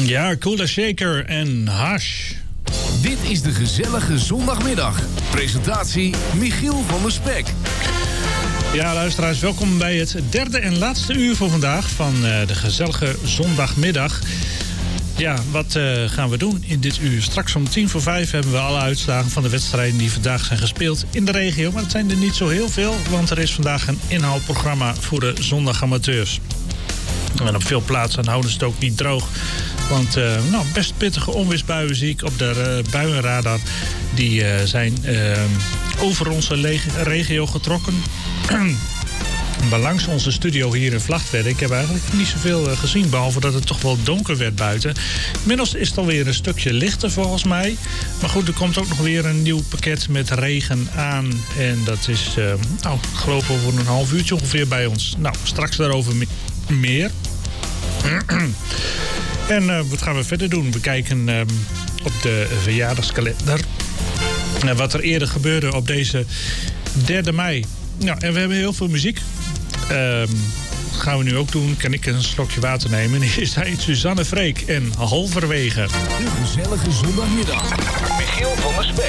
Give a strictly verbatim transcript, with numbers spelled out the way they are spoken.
Ja, Kula Shaker en Hash. Dit is de gezellige zondagmiddag. Presentatie Michiel van der Spek. Ja, luisteraars, welkom bij het derde en laatste uur voor vandaag van uh, de gezellige zondagmiddag. Ja, wat uh, gaan we doen in dit uur? Straks om tien voor vijf hebben we alle uitslagen van de wedstrijden die vandaag zijn gespeeld in de regio. Maar het zijn er niet zo heel veel, want er is vandaag een inhaalprogramma voor de zondagamateurs. En op veel plaatsen houden ze het ook niet droog. Want uh, nou, best pittige onweersbuien zie ik op de uh, buienradar. Die uh, zijn uh, over onze leg- regio getrokken. Maar langs onze studio hier in Vlagtwedde, ik heb eigenlijk niet zoveel uh, gezien, behalve dat het toch wel donker werd buiten. Inmiddels is het alweer een stukje lichter volgens mij. Maar goed, er komt ook nog weer een nieuw pakket met regen aan. En dat is, uh, nou, ik geloof over een half uurtje ongeveer bij ons. Nou, straks daarover me- meer. En uh, wat gaan we verder doen? We kijken uh, op de verjaardagskalender. Uh, wat er eerder gebeurde op deze derde mei. Nou, en we hebben heel veel muziek. Uh, dat gaan we nu ook doen. Kan ik een slokje water nemen? Hier zijn Suzanne Freek en Halverwege. De gezellige zondagmiddag. Michiel van der Spek.